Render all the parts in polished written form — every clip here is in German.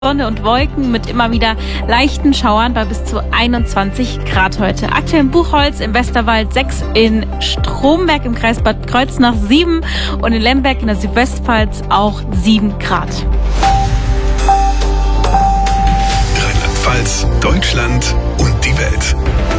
Sonne und Wolken mit immer wieder leichten Schauern bei bis zu 21 Grad heute. Aktuell in Buchholz, im Westerwald 6, in Stromberg im Kreis Bad Kreuznach 7 und in Lemberg in der Südwestpfalz auch 7 Grad. Rheinland-Pfalz, Deutschland und die Welt.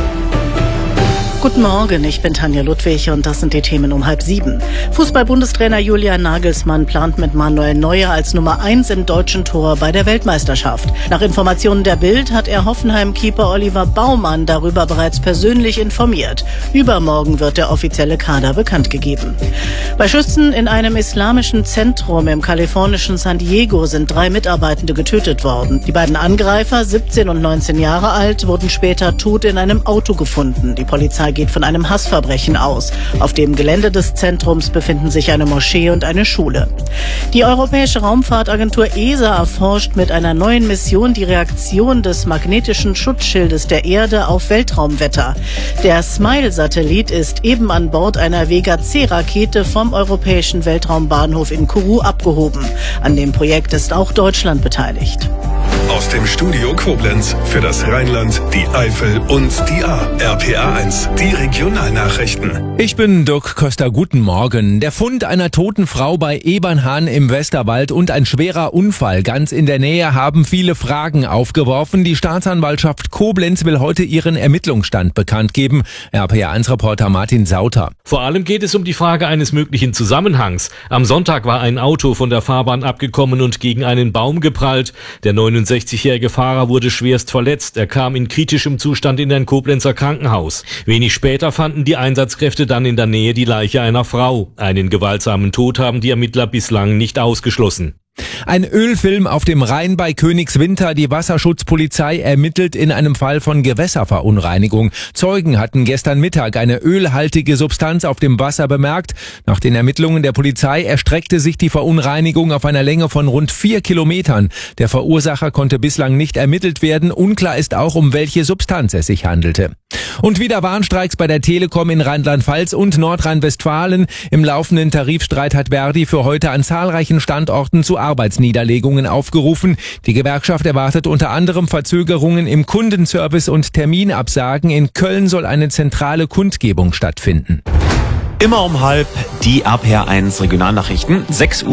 Guten Morgen, ich bin Tanja Ludwig und das sind die Themen um 6:30. Fußball-Bundestrainer Julian Nagelsmann plant mit Manuel Neuer als Nummer 1 im deutschen Tor bei der Weltmeisterschaft. Nach Informationen der Bild hat er Hoffenheim-Keeper Oliver Baumann darüber bereits persönlich informiert. Übermorgen wird der offizielle Kader bekannt gegeben. Bei Schüssen in einem islamischen Zentrum im kalifornischen San Diego sind 3 Mitarbeitende getötet worden. Die beiden Angreifer, 17 und 19 Jahre alt, wurden später tot in einem Auto gefunden. Die Polizei geht von einem Hassverbrechen aus. Auf dem Gelände des Zentrums befinden sich eine Moschee und eine Schule. Die Europäische Raumfahrtagentur ESA erforscht mit einer neuen Mission die Reaktion des magnetischen Schutzschildes der Erde auf Weltraumwetter. Der SMILE-Satellit ist eben an Bord einer Vega-C-Rakete vom Europäischen Weltraumbahnhof in Kourou abgehoben. An dem Projekt ist auch Deutschland beteiligt. Aus dem Studio Koblenz für das Rheinland, die Eifel und die Ahr. RPA1, die Regionalnachrichten. Ich bin Dirk Köster, guten Morgen. Der Fund einer toten Frau bei Ebernhahn im Westerwald und ein schwerer Unfall ganz in der Nähe haben viele Fragen aufgeworfen. Die Staatsanwaltschaft Koblenz will heute ihren Ermittlungsstand bekannt geben. RPA1-Reporter Martin Sauter. Vor allem geht es um die Frage eines möglichen Zusammenhangs. Am Sonntag war ein Auto von der Fahrbahn abgekommen und gegen einen Baum geprallt. Der 69-jährige Fahrer wurde schwerst verletzt. Er kam in kritischem Zustand in ein Koblenzer Krankenhaus. Wenig später fanden die Einsatzkräfte dann in der Nähe die Leiche einer Frau. Einen gewaltsamen Tod haben die Ermittler bislang nicht ausgeschlossen. Ein Ölfilm auf dem Rhein bei Königswinter. Die Wasserschutzpolizei ermittelt in einem Fall von Gewässerverunreinigung. Zeugen hatten gestern Mittag eine ölhaltige Substanz auf dem Wasser bemerkt. Nach den Ermittlungen der Polizei erstreckte sich die Verunreinigung auf einer Länge von rund 4 Kilometern. Der Verursacher konnte bislang nicht ermittelt werden. Unklar ist auch, um welche Substanz es sich handelte. Und wieder Warnstreiks bei der Telekom in Rheinland-Pfalz und Nordrhein-Westfalen. Im laufenden Tarifstreit hat Verdi für heute an zahlreichen Standorten zu Arbeitsniederlegungen aufgerufen. Die Gewerkschaft erwartet unter anderem Verzögerungen im Kundenservice und Terminabsagen. In Köln soll eine zentrale Kundgebung stattfinden. Immer um 12:30 die RPA1 Regionalnachrichten.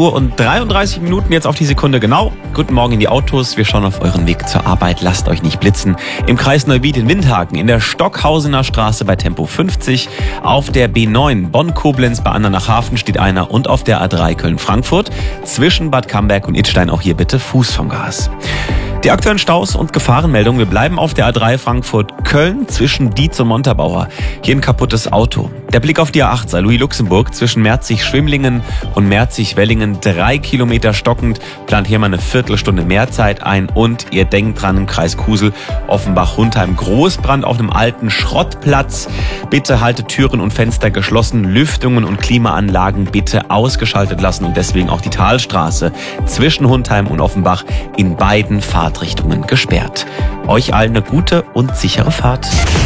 6:33 jetzt auf die Sekunde genau. Guten Morgen in die Autos. Wir schauen auf euren Weg zur Arbeit. Lasst euch nicht blitzen. Im Kreis Neuwied in Windhagen, in der Stockhausener Straße bei Tempo 50. Auf der B9 Bonn-Koblenz bei Andernach-Hafen steht einer und auf der A3 Köln-Frankfurt. Zwischen Bad Camberg und Idstein auch hier bitte Fuß vom Gas. Die aktuellen Staus und Gefahrenmeldungen. Wir bleiben auf der A3 Frankfurt-Köln zwischen Dietz und Montabaur. Hier ein kaputtes Auto. Der Blick auf die A8 Saarlouis-Luxemburg zwischen Merzig-Schwimlingen und Merzig-Wellingen 3 Kilometer stockend. Plant hier mal eine Viertelstunde mehr Zeit ein und ihr denkt dran im Kreis Kusel, Offenbach-Hundheim, Großbrand auf einem alten Schrottplatz. Bitte haltet Türen und Fenster geschlossen, Lüftungen und Klimaanlagen bitte ausgeschaltet lassen und deswegen auch die Talstraße zwischen Hundheim und Offenbach in beiden Fahrtrichtungen gesperrt. Euch allen eine gute und sichere Fahrt.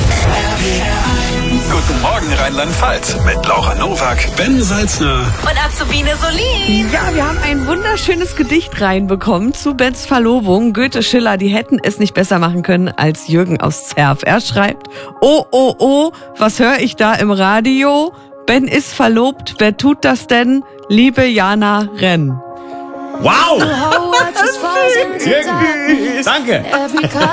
Guten Morgen Rheinland-Pfalz mit Laura Nowak, Ben Salzner Und Azubine Solin. Ja, wir haben ein wunderschönes Gedicht reinbekommen zu Bens Verlobung. Goethe, Schiller, die hätten es nicht besser machen können als Jürgen aus Zerf. Er schreibt, oh, oh, oh, was höre ich da im Radio? Ben ist verlobt, wer tut das denn? Liebe Jana, renn. Wow! Danke!